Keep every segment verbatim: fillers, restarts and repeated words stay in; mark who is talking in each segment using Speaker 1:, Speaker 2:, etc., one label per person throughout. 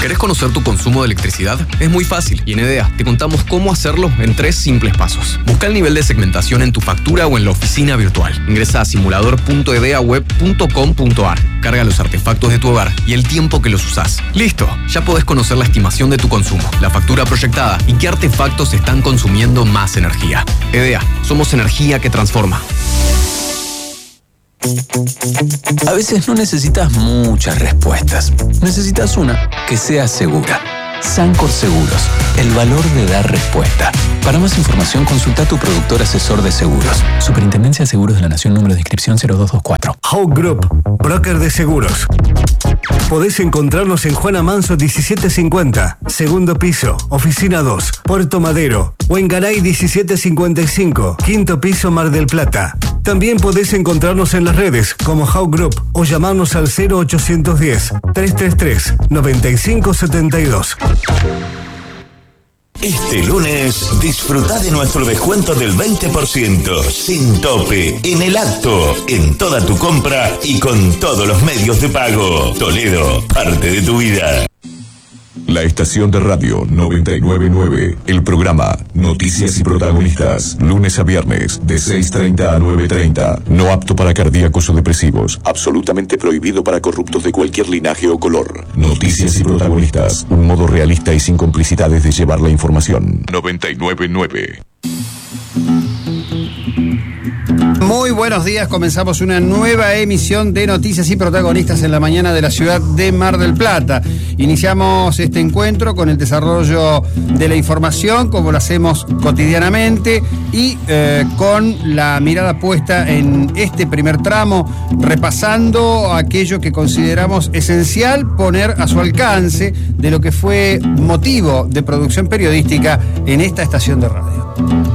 Speaker 1: ¿Querés conocer tu consumo de electricidad? Es muy fácil y en EDEA te contamos cómo hacerlo en tres simples pasos. Busca el nivel de segmentación en tu factura o en la oficina virtual. Ingresa a simulador punto edeaweb punto com punto ar. Carga los artefactos de tu hogar y el tiempo que los usás. ¡Listo! Ya podés conocer la estimación de tu consumo, la factura proyectada y qué artefactos están consumiendo más energía. EDEA, somos energía que transforma.
Speaker 2: A veces no necesitas muchas respuestas. Necesitas una que sea segura. Sancor Seguros, el valor de dar respuesta. Para más información, consulta a tu productor asesor de seguros. Superintendencia de Seguros de la Nación, número de inscripción cero dos dos cuatro.
Speaker 3: Hawk Group, broker de seguros. Podés encontrarnos en Juana Manso diecisiete cincuenta, segundo piso, oficina dos, Puerto Madero, o en Garay diecisiete cincuenta y cinco, quinto piso, Mar del Plata. También podés encontrarnos en las redes como Hawk Group o llamarnos al cero ochocientos diez, trescientos treinta y tres, noventa y cinco setenta y dos.
Speaker 4: Este lunes disfruta de nuestro descuento del veinte por ciento sin tope en el acto, en toda tu compra y con todos los medios de pago. Toledo, parte de tu vida.
Speaker 5: La estación de radio noventa y nueve punto nueve, el programa Noticias y Protagonistas, lunes a viernes, de seis treinta a nueve treinta. No apto para cardíacos o depresivos, absolutamente prohibido para corruptos de cualquier linaje o color. Noticias y Protagonistas, un modo realista y sin complicidades de llevar la información. noventa y nueve punto nueve.
Speaker 6: Muy buenos días, comenzamos una nueva emisión de Noticias y Protagonistas en la mañana de la ciudad de Mar del Plata. Iniciamos este encuentro con el desarrollo de la información, como lo hacemos cotidianamente, y eh, con la mirada puesta en este primer tramo, repasando aquello que consideramos esencial poner a su alcance de lo que fue motivo de producción periodística en esta estación de radio.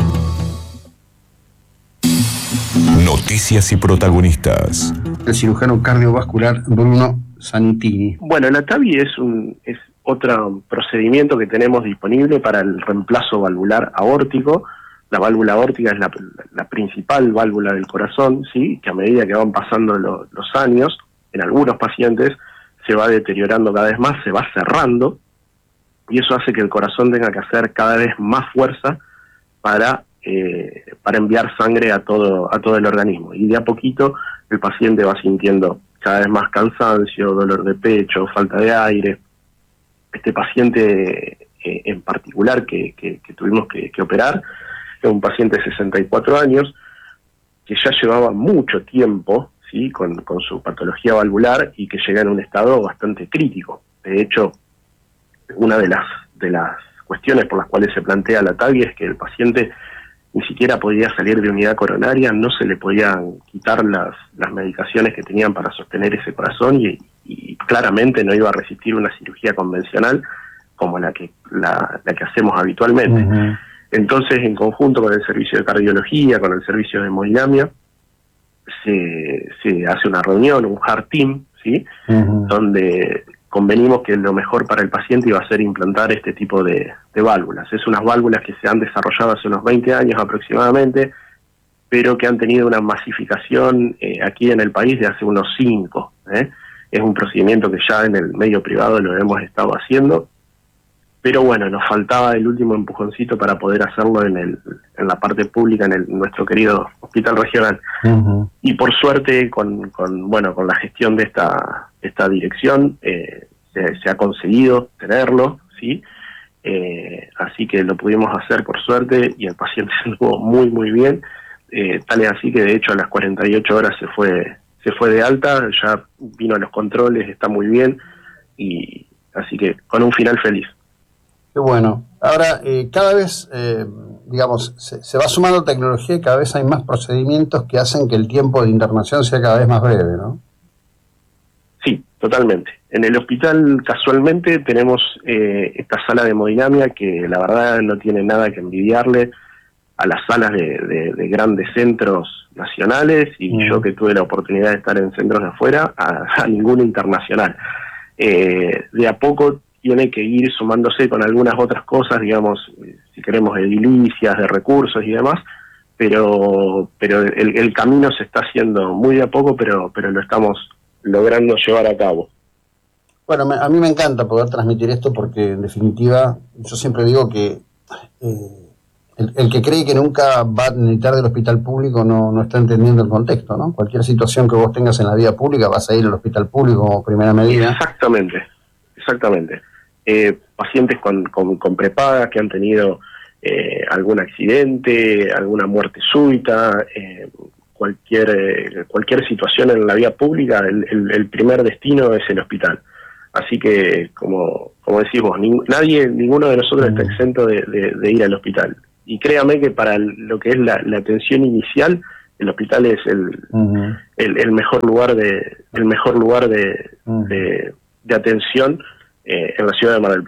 Speaker 5: Noticias y Protagonistas.
Speaker 6: El cirujano cardiovascular Bruno Sanitini.
Speaker 7: Bueno, la T A V I es un es otro procedimiento que tenemos disponible para el reemplazo valvular aórtico. La válvula aórtica es la, la principal válvula del corazón, sí, que a medida que van pasando lo, los años, en algunos pacientes se va deteriorando cada vez más, se va cerrando, y eso hace que el corazón tenga que hacer cada vez más fuerza para Eh, para enviar sangre a todo a todo el organismo, y de a poquito el paciente va sintiendo cada vez más cansancio, dolor de pecho, falta de aire. Este paciente eh, en particular que, que, que tuvimos que, que operar es un paciente de sesenta y cuatro años que ya llevaba mucho tiempo, ¿sí?, con, con su patología valvular, y que llega en un estado bastante crítico. De hecho, una de las de las cuestiones por las cuales se plantea la T A V I es que el paciente ni siquiera podía salir de unidad coronaria, no se le podían quitar las, las medicaciones que tenían para sostener ese corazón, y, y claramente no iba a resistir una cirugía convencional como la que la, la que hacemos habitualmente. Uh-huh. Entonces, en conjunto con el servicio de cardiología, con el servicio de hemodinamia, se, se hace una reunión, un heart team, ¿sí? Uh-huh. Donde convenimos que lo mejor para el paciente iba a ser implantar este tipo de, de válvulas. Es unas válvulas que se han desarrollado hace unos veinte años aproximadamente, pero que han tenido una masificación eh, aquí en el país de hace unos cinco. ¿eh? Es un procedimiento que ya en el medio privado lo hemos estado haciendo, pero bueno, nos faltaba el último empujoncito para poder hacerlo en el en la parte pública, en el nuestro querido hospital regional. Uh-huh. Y por suerte, con, con bueno con la gestión de esta esta dirección, eh, se, se ha conseguido tenerlo, ¿sí? Eh, así que lo pudimos hacer por suerte, y el paciente estuvo muy muy bien, eh, tal es así que de hecho a las cuarenta y ocho horas se fue se fue de alta, ya vino a los controles, está muy bien, y así que con un final feliz.
Speaker 6: Qué bueno. Ahora, eh, cada vez, eh, digamos, se, se va sumando tecnología, y cada vez hay más procedimientos que hacen que el tiempo de internación sea cada vez más breve, ¿no?
Speaker 7: Sí, totalmente. En el hospital, casualmente, tenemos eh, esta sala de hemodinamia que la verdad no tiene nada que envidiarle a las salas de, de, de grandes centros nacionales, y mm. yo que tuve la oportunidad de estar en centros de afuera, a, a ninguno internacional. Eh, de a poco tiene que ir sumándose con algunas otras cosas, digamos, si queremos, edilicias, de recursos y demás, pero pero el, el camino se está haciendo muy de a poco, pero pero lo estamos logrando llevar a cabo.
Speaker 6: Bueno, me, a mí me encanta poder transmitir esto porque, en definitiva, yo siempre digo que eh, el, el que cree que nunca va a necesitar del hospital público no, no está entendiendo el contexto, ¿no? Cualquier situación que vos tengas en la vida pública vas a ir al hospital público como primera medida.
Speaker 7: Exactamente, exactamente. Eh, pacientes con, con, con prepaga que han tenido eh, algún accidente, alguna muerte súbita, eh, cualquier eh, cualquier situación en la vía pública, el, el, el primer destino es el hospital. Así que, como como decís vos, ning, nadie, ninguno de nosotros está exento de, de, de ir al hospital. Y créame que para lo que es la, la atención inicial, el hospital es el, uh-huh. el, el mejor lugar de el mejor lugar de, uh-huh. de, de atención eh, en la ciudad de Mar del Plata.